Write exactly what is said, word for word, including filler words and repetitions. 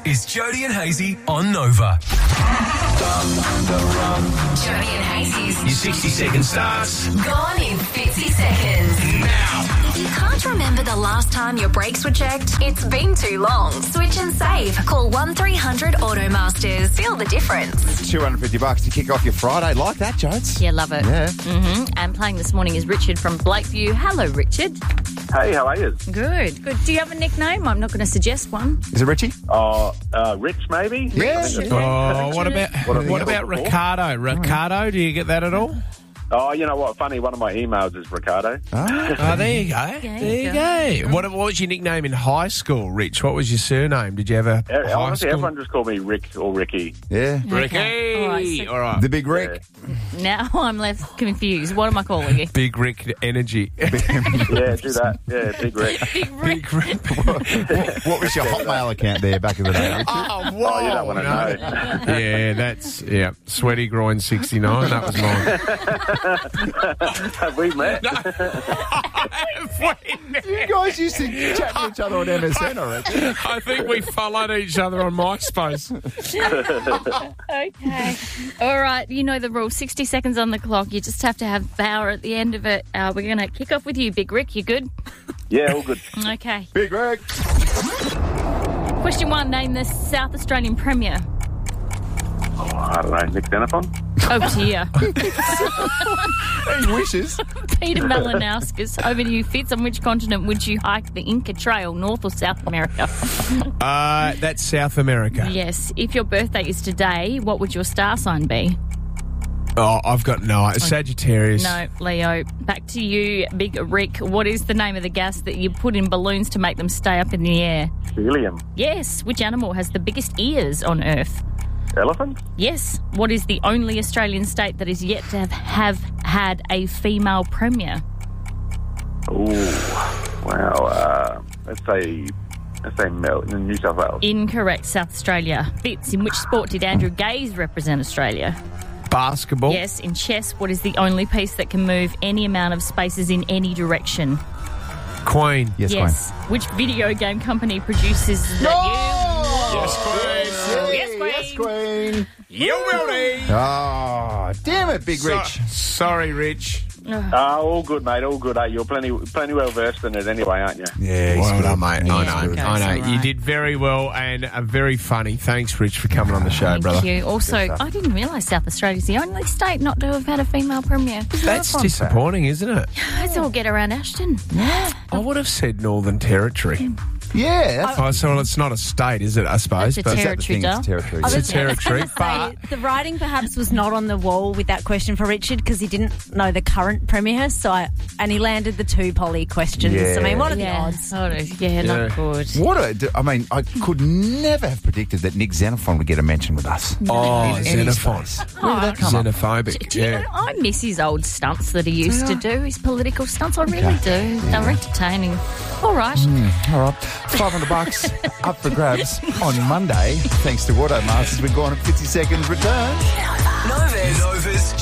is Jody and Hazy on Nova. Jody and Hazy's Your sixty second starts gone in fifty seconds. now. You can't remember the last time your brakes were checked? It's been too long. Switch and save. Call one three hundred Automasters. Feel the difference. two hundred fifty bucks to kick off your Friday. Like that, Jodes? Yeah, love it. Yeah. hmm And playing this morning is Richard from Blakeview. Hello, Richard. Hey, how are you? Good, good. Do you have a nickname? I'm not going to suggest one. Is it Richie? Uh, uh, Rich, maybe? Yeah. I think that's Oh, what about What have what you about got before? Ricardo? Ricardo, do you get that at all? Oh, you know what? Funny, one of my emails is Ricardo. Ah. Oh, there you go. There There you you go. What, what was your nickname in high school, Rich? What was your surname? Did you have a Eh, high Honestly, school? everyone just called me Rick or Ricky. Yeah. Ricky. Okay. All right, so- All right. The Big Rick. Now I'm left confused. What am I calling you? Big Rick Energy. Yeah, do that. Yeah, Big Rick. Big Rick. Big Rick. What was your Hotmail account there back in the day, Richie? Oh, whoa. Oh, you don't want to no. know. Yeah, that's, yeah. Sweaty Groin sixty-nine. That was mine. Have we met? You guys used to chat to each other on M S N, I reckon. I think we followed each other on MySpace. Okay. All right. You know the rule. sixty seconds on the clock. You just have to have power at the end of it. Uh, we're going to kick off with you, Big Rick. You good? Yeah, all good. Okay. Big Rick. Question one. Name the South Australian Premier. Oh, I don't know. Nick Xenophon? Over to you. He wishes. Peter Malinauskas. Over to you, Fitz. On which continent would you hike the Inca Trail, North or South America? Uh, that's South America. Yes. If your birthday is today, what would your star sign be? Oh, I've got no idea. Sagittarius. No, Leo. Back to you, Big Rick. What is the name of the gas that you put in balloons to make them stay up in the air? Helium. Yes. Which animal has the biggest ears on Earth? Elephant? Yes. What is the only Australian state that is yet to have, have had a female premier? Ooh, wow. Uh, let's say, let's say Mel in New South Wales. Incorrect. South Australia. Fitz. In which sport did Andrew Gaze represent Australia? Basketball. Yes. In chess, what is the only piece that can move any amount of spaces in any direction? Queen. Yes, Yes. Which video game company produces that Yes, Queen. Yes, Queen. Yes, Queen. You beauty. Oh, damn it, Big So- Rich. sorry, Rich. Ah, all good, mate. All good. Hey, you're plenty, plenty well versed in it anyway, aren't you? Yeah, Well done, mate. Yeah, I know. okay, I know. it's all You right. did very well and uh, very funny. Thanks, Rich, for coming on the show, Thank brother. you. Also, Good stuff. I didn't realise South Australia's the only state not to have had a female premier. That's disappointing, isn't it? Let's all get around Ashton. I would have said Northern Territory. Yeah, that's Oh, so well, it's not a state, is it, I suppose? It's a But terri- the thing. Territory, It's territory. it's a was- territory, Say, but the writing perhaps was not on the wall with that question for Richard because he didn't know the current premier, so I, and he landed the two poly questions. Yeah. I mean, what are Yeah. the odds? Oh, yeah, not Yeah. good. What a, I mean, I could never have predicted that Nick Xenophon would get a mention with us. oh, In any Xenophon. space. Where did that come up? Xenophobic. Do you Yeah. know, I miss his old stunts that he used to do, his political stunts. I really do. They were entertaining. All right. All right, five hundred bucks up for grabs on Monday. Thanks to Automasters, we're going at fifty seconds return. Nova's, Nova's